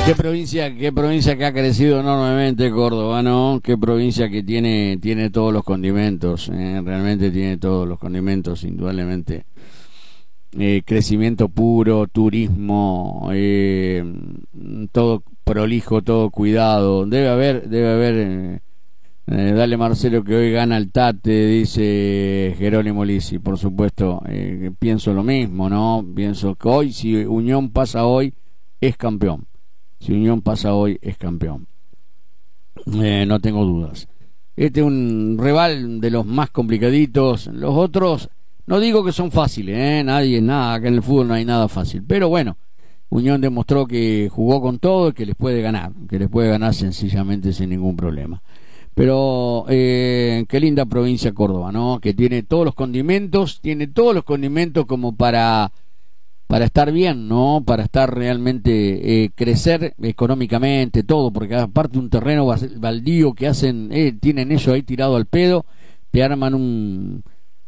Qué provincia que ha crecido enormemente Córdoba, ¿no? Qué provincia que tiene todos los condimentos, realmente tiene todos los condimentos, indudablemente. Crecimiento puro, turismo, todo prolijo, todo cuidado. Debe haber, dale Marcelo que hoy gana el Tate, dice Jerónimo Lisi, por supuesto, pienso lo mismo, ¿no? Pienso que hoy, si Unión pasa hoy, es campeón. Si Unión pasa hoy, es campeón. No tengo dudas. Este es un rival de los más complicaditos. Los otros, no digo que son fáciles, nada, acá en el fútbol no hay nada fácil. Pero bueno, Unión demostró que jugó con todo y que les puede ganar sencillamente sin ningún problema. Pero qué linda provincia Córdoba, ¿no? Que tiene todos los condimentos como para estar bien, ¿no? Para estar realmente, crecer económicamente, todo, porque aparte un terreno baldío que hacen, tienen ellos ahí tirado al pedo, te arman un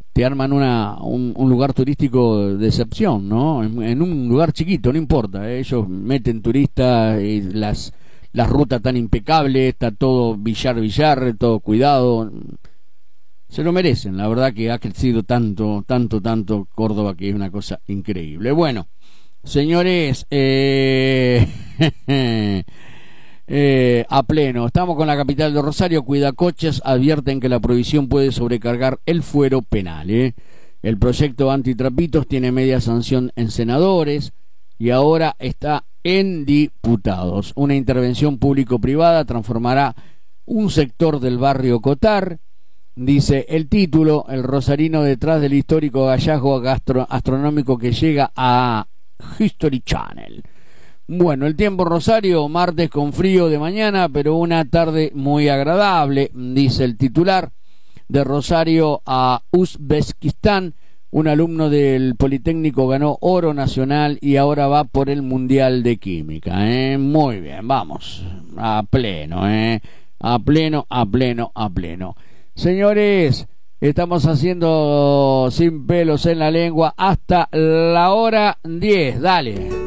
lugar turístico de excepción, ¿no? En un lugar chiquito, no importa, ellos meten turistas, las rutas tan impecables, está todo billar, todo cuidado. Se lo merecen, la verdad que ha crecido tanto Córdoba que es una cosa increíble. Bueno, señores, a pleno, estamos con la capital de Rosario. Cuidacoches advierten que la prohibición puede sobrecargar el fuero penal. El proyecto antitrapitos tiene media sanción en senadores y ahora está en diputados. Una intervención público-privada transformará un sector del barrio Cotar. Dice el título, el rosarino detrás del histórico hallazgo astronómico que llega a History Channel. Bueno, el tiempo en Rosario, martes con frío de mañana, pero una tarde muy agradable, dice el titular. De Rosario a Uzbekistán, un alumno del Politécnico ganó oro nacional y ahora va por el Mundial de Química. Muy bien, vamos, a pleno, a pleno. Señores, estamos haciendo Sin Pelos en la Lengua hasta la hora 10. Dale.